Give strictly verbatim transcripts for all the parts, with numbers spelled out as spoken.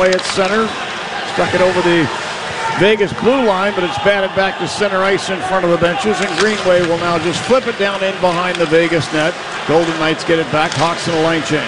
Greenway at center. Stuck it over the Vegas blue line, but it's batted back to center ice in front of the benches, and Greenway will now just flip it down in behind the Vegas net. Golden Knights get it back. Hawks in a line change.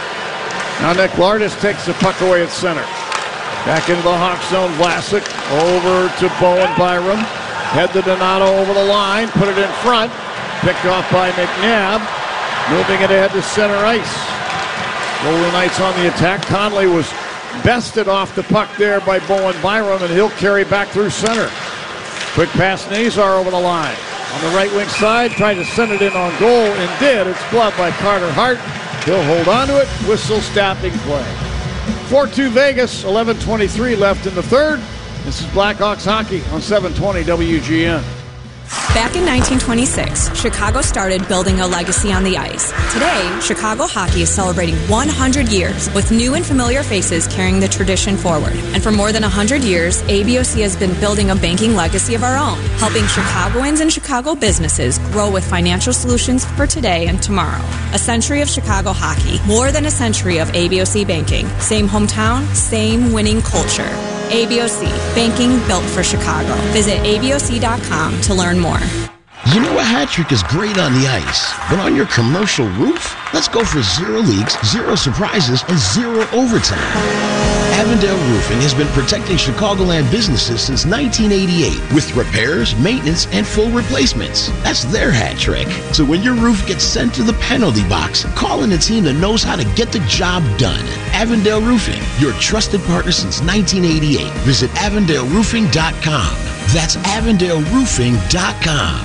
Now Nick Lardis takes the puck away at center. Back into the Hawks zone. Vlasic over to Bowen Byram. Head to Donato over the line. Put it in front. Picked off by McNabb. Moving it ahead to center ice. Golden Knights on the attack. Conley was bested off the puck there by Bowen Byram, and he'll carry back through center. Quick pass, Nazar over the line. On the right wing side, tried to send it in on goal, and did. It's gloved by Carter Hart. He'll hold on to it. Whistle stopping play. four two Vegas, eleven twenty-three left in the third. This is Blackhawks hockey on seven twenty W G N. Back in nineteen twenty-six, Chicago started building a legacy on the ice. Today, Chicago hockey is celebrating one hundred years with new and familiar faces carrying the tradition forward. And for more than one hundred years, A B O C has been building a banking legacy of our own, helping Chicagoans and Chicago businesses grow with financial solutions for today and tomorrow. A century of Chicago hockey, more than a century of A B O C banking. Same hometown, same winning culture. A B O C, banking built for Chicago. Visit A B O C dot com to learn more. You know a hat trick is great on the ice, but on your commercial roof? Let's go for zero leaks, zero surprises, and zero overtime. Avondale Roofing has been protecting Chicagoland businesses since nineteen eighty-eight with repairs, maintenance, and full replacements. That's their hat trick. So when your roof gets sent to the penalty box, call in a team that knows how to get the job done. Avondale Roofing, your trusted partner since nineteen eighty-eight. Visit Avondale Roofing dot com. That's Avondale Roofing dot com.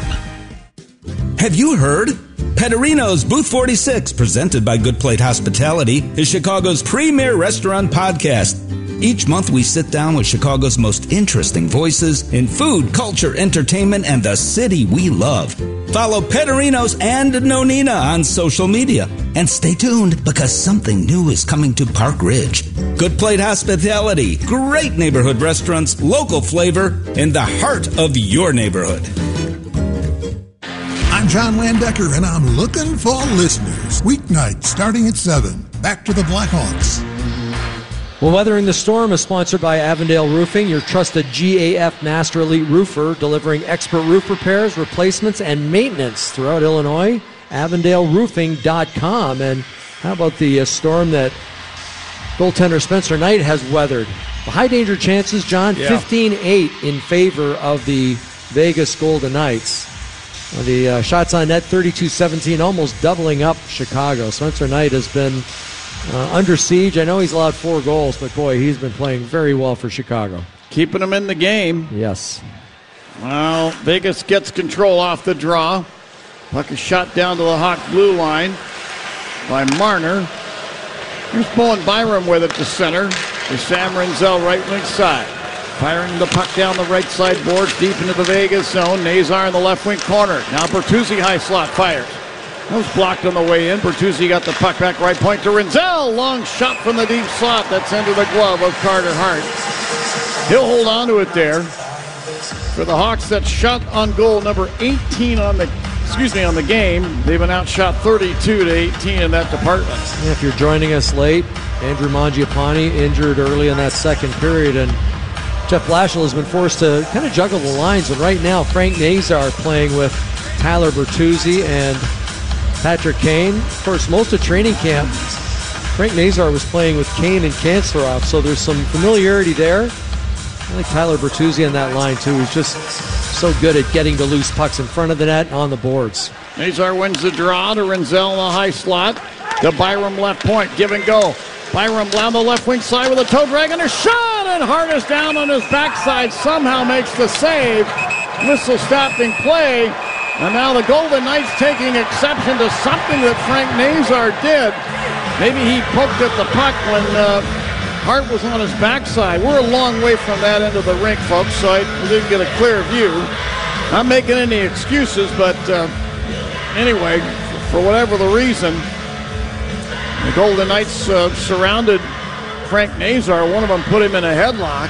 Have you heard? Petterino's Booth forty-six, presented by Good Plate Hospitality, is Chicago's premier restaurant podcast. Each month we sit down with Chicago's most interesting voices in food, culture, entertainment, and the city we love. Follow Petterino's and Nonina on social media. And stay tuned, because something new is coming to Park Ridge. Good Plate Hospitality, great neighborhood restaurants, local flavor, in the heart of your neighborhood. I'm John Landecker, and I'm looking for listeners. Weeknights starting at seven. Back to the Blackhawks. Well, Weathering the Storm is sponsored by Avondale Roofing, your trusted G A F Master Elite roofer, delivering expert roof repairs, replacements, and maintenance throughout Illinois. Avondale Roofing dot com. And how about the uh, storm that goaltender Spencer Knight has weathered? The high danger chances, John, yeah. fifteen eight in favor of the Vegas Golden Knights. The uh, shots on net, thirty-two seventeen, almost doubling up Chicago. Spencer Knight has been uh, under siege. I know he's allowed four goals, but boy, he's been playing very well for Chicago. Keeping him in the game. Yes. Well, Vegas gets control off the draw. Puck is shot down to the Hawk blue line by Marner. Here's Bowen Byram with it to center. To Sam Renzel, right wing side. Firing the puck down the right side boards, deep into the Vegas zone. Nazar in the left wing corner. Now Bertuzzi high slot fires. That was blocked on the way in. Bertuzzi got the puck back right point to Renzel. Long shot from the deep slot. That's into the glove of Carter Hart. He'll hold on to it there. For the Hawks, that's shot on goal number eighteen on the excuse me on the game. They've been outshot thirty-two to eighteen in that department. Yeah, if you're joining us late, Andrew Mangiapane injured early in that second period, and Jeff Blashill has been forced to kind of juggle the lines, and right now Frank Nazar playing with Tyler Bertuzzi and Patrick Kane. Of course, most of training camp, Frank Nazar was playing with Kane and Kanserov, so there's some familiarity there. I like Tyler Bertuzzi on that line, too. He's just so good at getting to loose pucks in front of the net on the boards. Nazar wins the draw to Renzel in the high slot. The Byram left point, give and go. Byram down the left wing side with a toe drag and a shot, and Hart is down on his backside, somehow makes the save. Whistle stopping play, and now the Golden Knights taking exception to something that Frank Nazar did. Maybe he poked at the puck when uh, Hart was on his backside. We're a long way from that end of the rink, folks, so I didn't get a clear view. Not making any excuses, but uh, anyway, for whatever the reason, the Golden Knights uh, surrounded Frank Nazar. One of them put him in a headlock.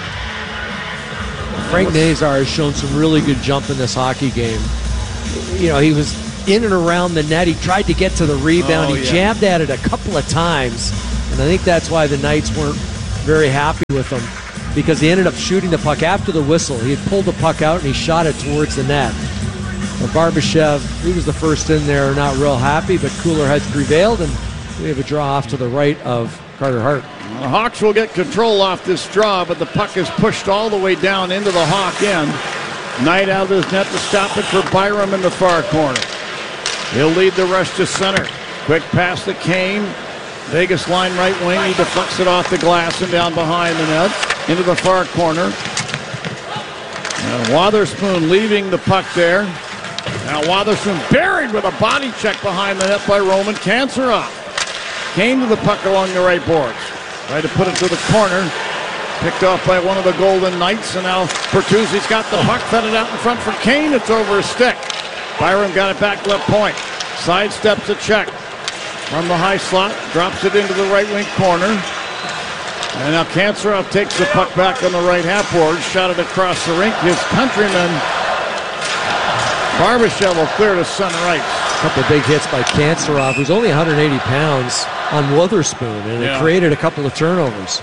Frank Nazar has shown some really good jump in this hockey game. You know, he was in and around the net. He tried to get to the rebound. Oh, he yeah. jabbed at it a couple of times. And I think that's why the Knights weren't very happy with him because he ended up shooting the puck after the whistle. He had pulled the puck out and he shot it towards the net. But Barbashev, he was the first in there, not real happy, but cooler heads prevailed, and we have a draw off to the right of Carter Hart. The Hawks will get control off this draw, but the puck is pushed all the way down into the Hawk end. Knight out of his net to stop it for Byram in the far corner. He'll lead the rush to center. Quick pass to Kane. Vegas line right wing. He deflects it off the glass and down behind the net into the far corner. And Wotherspoon leaving the puck there. Now Wotherspoon buried with a body check behind the net by Roman Kanserov. Came to the puck along the right boards. Tried to put it to the corner. Picked off by one of the Golden Knights. And now Bertuzzi's got the puck. Fed it out in front for Kane. It's over his stick. Byram got it back left point. Sidesteps a check from the high slot. Drops it into the right wing corner. And now Kanserov takes the puck back on the right half board. Shot it across the rink. His countryman Barbashev will clear to center ice. A couple of big hits by Kanserov, who's only one hundred eighty pounds, on Wotherspoon, and yeah. it created a couple of turnovers.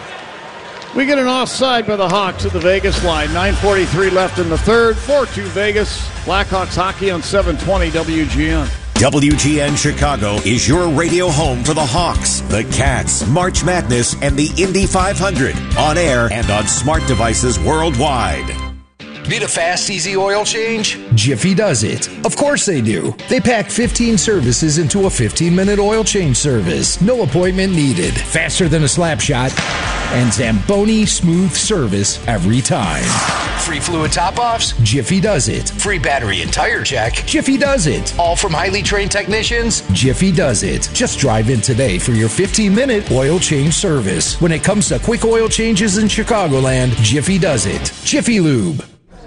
We get an offside by the Hawks at the Vegas line. nine forty-three left in the third. four two Vegas. Blackhawks hockey on seven twenty W G N. W G N Chicago is your radio home for the Hawks, the Cats, March Madness, and the Indy five hundred. On air and on smart devices worldwide. Need a fast, easy oil change? Jiffy does it. Of course they do. They pack fifteen services into a fifteen-minute oil change service. No appointment needed. Faster than a slap shot. And Zamboni smooth service every time. Free fluid top-offs? Jiffy does it. Free battery and tire check? Jiffy does it. All from highly trained technicians? Jiffy does it. Just drive in today for your fifteen-minute oil change service. When it comes to quick oil changes in Chicagoland, Jiffy does it. Jiffy Lube.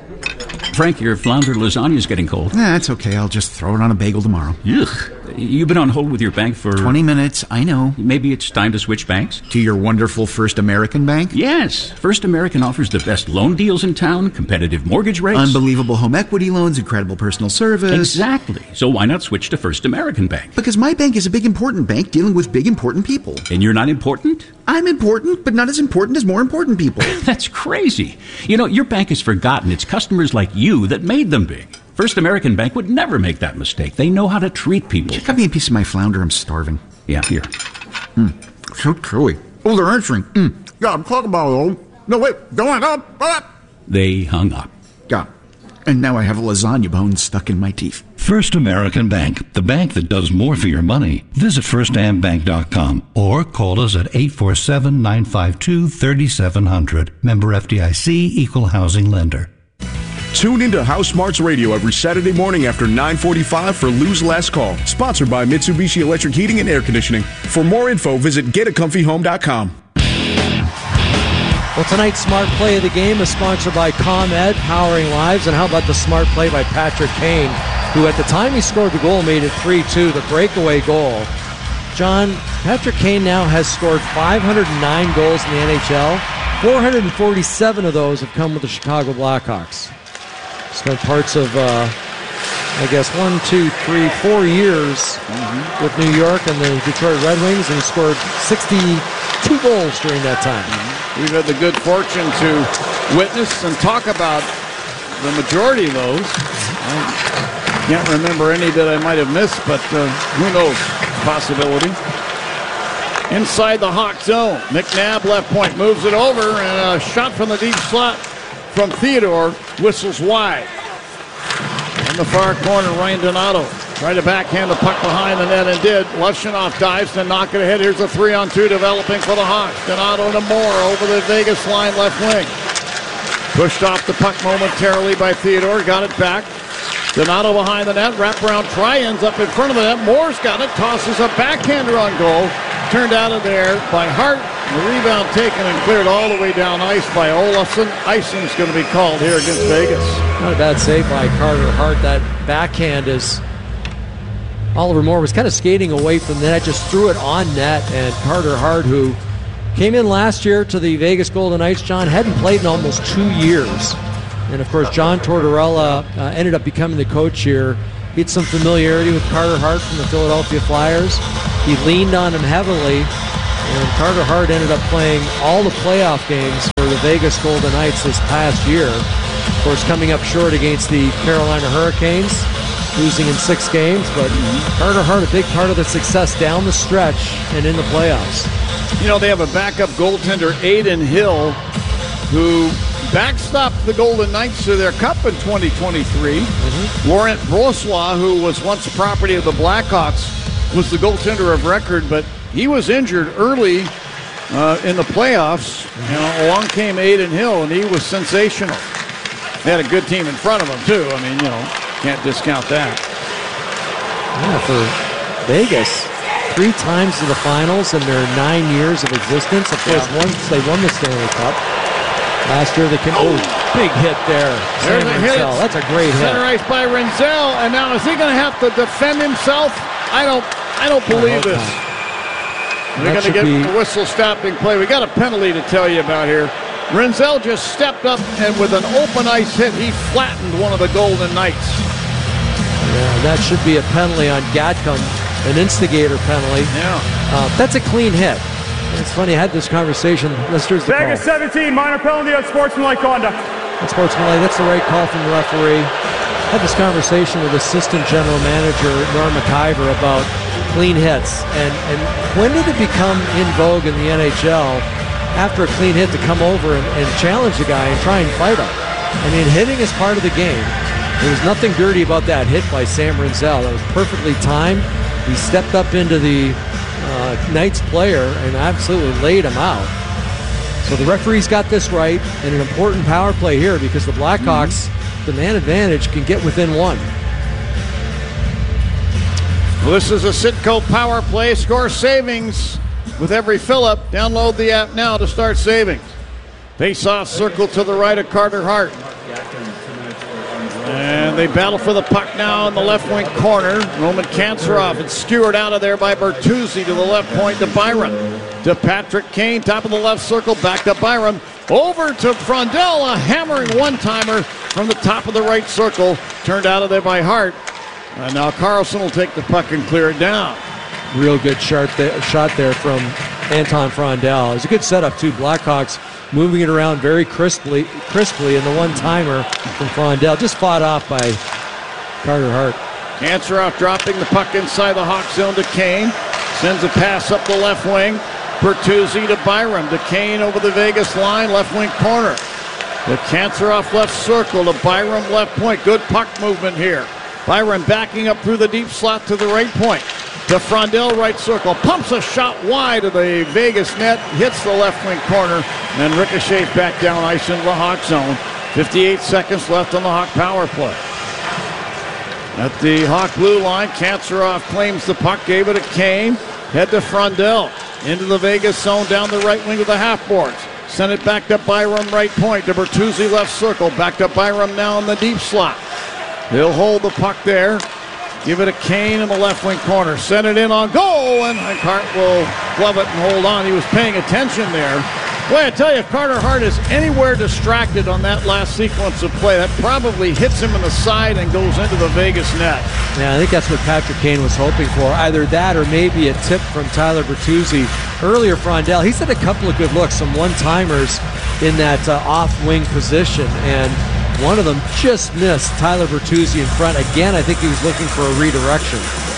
Frank, your flounder lasagna is getting cold. Nah, it's okay. I'll just throw it on a bagel tomorrow. Ugh. You've been on hold with your bank for... twenty minutes, I know. Maybe it's time to switch banks? To your wonderful First American Bank? Yes. First American offers the best loan deals in town, competitive mortgage rates. Unbelievable home equity loans, incredible personal service. Exactly. So why not switch to First American Bank? Because my bank is a big important bank dealing with big important people. And you're not important? I'm important, but not as important as more important people. That's crazy. You know, your bank has forgotten it's customers like you that made them big. First American Bank would never make that mistake. They know how to treat people. Cut me a piece of my flounder. I'm starving. Yeah, here. Mm, so chewy. Oh, they're answering. Mm. Yeah, I'm talking about oh. No, wait. Go on. Up, up. They hung up. Yeah. And now I have a lasagna bone stuck in my teeth. First American Bank, the bank that does more for your money. Visit first am bank dot com or call us at eight four seven, nine five two, three seven zero zero. Member F D I C, Equal Housing Lender. Tune into House Smarts Radio every Saturday morning after nine forty-five for Lou's Last Call. Sponsored by Mitsubishi Electric Heating and Air Conditioning. For more info, visit get a comfy home dot com. Well, tonight's Smart Play of the Game is sponsored by ComEd, powering lives. And how about the Smart Play by Patrick Kane, who at the time he scored the goal made it three two, the breakaway goal. John, Patrick Kane now has scored five hundred nine goals in the N H L. four hundred forty-seven of those have come with the Chicago Blackhawks. Spent parts of, uh, I guess, one, two, three, four years mm-hmm. with New York and the Detroit Red Wings, and he scored sixty-two goals during that time. Mm-hmm. We've had the good fortune to witness and talk about the majority of those. I can't remember any that I might have missed, but uh, who knows? Possibility. Inside the Hawk zone, McNabb left point moves it over, and a shot from the deep slot from Theodore whistles wide. In the far corner, Ryan Donato tried to backhand the puck behind the net and did. Levshunov dives to knock it ahead. Here's a three-on-two developing for the Hawks. Donato to Moore over the Vegas line left wing. Pushed off the puck momentarily by Theodore. Got it back. Donato behind the net. Wraparound try ends up in front of the net. Moore's got it. Tosses a backhander on goal. Turned out of there by Hart. The rebound taken and cleared all the way down ice by Olofsson. Icing's going to be called here against Vegas. Not a bad save by Carter Hart. That backhand is... Oliver Moore was kind of skating away from the net, just threw it on net, and Carter Hart, who came in last year to the Vegas Golden Knights, John, hadn't played in almost two years. And, of course, John Tortorella uh, ended up becoming the coach here. He had some familiarity with Carter Hart from the Philadelphia Flyers. He leaned on him heavily, And Carter Hart ended up playing all the playoff games for the Vegas Golden Knights this past year. Of course, coming up short against the Carolina Hurricanes, losing in six games. But Carter Hart, a big part of the success down the stretch and in the playoffs. You know, they have a backup goaltender, Aiden Hill, who backstopped the Golden Knights to their cup in twenty twenty-three. Mm-hmm. Laurent Brossois, who was once property of the Blackhawks, was the goaltender of record, but he was injured early uh, in the playoffs. Mm-hmm. You know, along came Aiden Hill, and he was sensational. They had a good team in front of them, too. I mean, you know, can't discount that. Yeah, for Vegas, three times to the finals in their nine years of existence. Of course, yeah. once they won the Stanley Cup. Last year they came. Oh, big hit there. There's a hit. That's a great hit. Center ice by Renzel, and now is he going to have to defend himself? I don't. I don't believe I this. They're going to get be... the whistle stopping play. We got a penalty to tell you about here. Renzel just stepped up, and with an open ice hit, he flattened one of the Golden Knights. Yeah, that should be a penalty on Gatcomb, an instigator penalty. Yeah, uh, that's a clean hit. It's funny, I had this conversation. Let's here's the Vegas call. seventeen, minor penalty on sportsmanlike conduct. That's sportsmanlike, that's the right call from the referee. I had this conversation with Assistant General Manager Norm McIver about clean hits. And, and when did it become in vogue in the N H L after a clean hit to come over and, and challenge the guy and try and fight him? I mean, hitting is part of the game. There was nothing dirty about that hit by Sam Renzel. That was perfectly timed. He stepped up into the Uh, Knights player and absolutely laid him out. So the referee's got this right, and an important power play here because the Blackhawks, mm-hmm. the man advantage, can get within one. Well, this is a Citco power play. Score savings with every fill-up. Download the app now to start savings. Face-off circle to the right of Carter Hart. And they battle for the puck now in the left wing corner. Roman Kanserov, it's skewered out of there by Bertuzzi to the left point to Byram. To Patrick Kane, top of the left circle, back to Byram. Over to Frondell, a hammering one-timer from the top of the right circle. Turned out of there by Hart. And now Carlson will take the puck and clear it down. Real good shot there, shot there from Anton Frondell. It was a good setup, too. Blackhawks moving it around very crisply, crisply, and the one-timer from Frondell just fought off by Carter Hart. Kanserov dropping the puck inside the Hawk zone to Kane. Sends a pass up the left wing. Bertuzzi to Byram. To Kane over the Vegas line, left wing corner. To Kanserov left circle. To Byram left point. Good puck movement here. Byram backing up through the deep slot to the right point. To Frondell, right circle. Pumps a shot wide of the Vegas net. Hits the left wing corner. And ricochets back down ice into the Hawk zone. fifty-eight seconds left on the Hawk power play. At the Hawk blue line, Kanserov claims the puck. Gave it to Kane. Head to Frondell. Into the Vegas zone down the right wing of the half boards. Sent it back to Byram, right point. To Bertuzzi, left circle. Back to Byram now in the deep slot. He'll hold the puck there. Give it to Kane in the left wing corner. Send it in on goal, and Hart will glove it and hold on. He was paying attention there. Boy, I tell you, if Carter Hart is anywhere distracted on that last sequence of play, that probably hits him in the side and goes into the Vegas net. Yeah, I think that's what Patrick Kane was hoping for. Either that or maybe a tip from Tyler Bertuzzi. Earlier, Frondell, he's had a couple of good looks, some one-timers in that uh, off-wing position, and one of them just missed Tyler Bertuzzi in front. Again, I think he was looking for a redirection.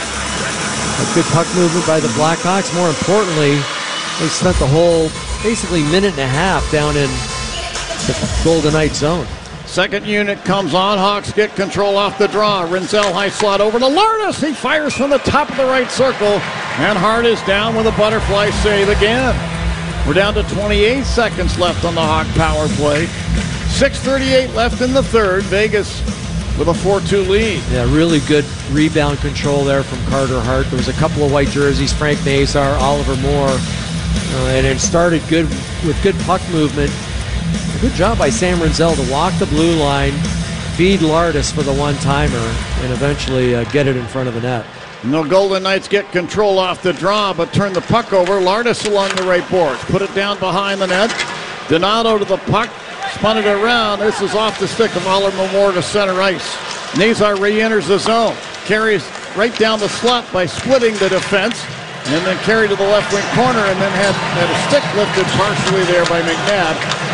A good puck movement by the Blackhawks. More importantly, they spent the whole basically minute and a half down in the Golden Knight zone. Second unit comes on. Hawks get control off the draw. Renzel high slot over to Lourdes. He fires from the top of the right circle. And Hart is down with a butterfly save again. We're down to twenty-eight seconds left on the Hawk power play. six thirty-eight left in the third. Vegas with a four two lead. Yeah, really good rebound control there from Carter Hart. There was a couple of white jerseys, Frank Nazar, Oliver Moore. Uh, and it started good with good puck movement. A good job by Sam Renzel to walk the blue line, feed Lourdes for the one-timer, and eventually uh, get it in front of the net. No, Golden Knights get control off the draw, but turn the puck over. Lourdes along the right boards. Put it down behind the net. Donato to the puck. Spun it around. This is off the stick of Oliver Moore to center ice. Nazar re-enters the zone. Carries right down the slot by splitting the defense. And then carried to the left wing corner and then had, had a stick lifted partially there by McNabb.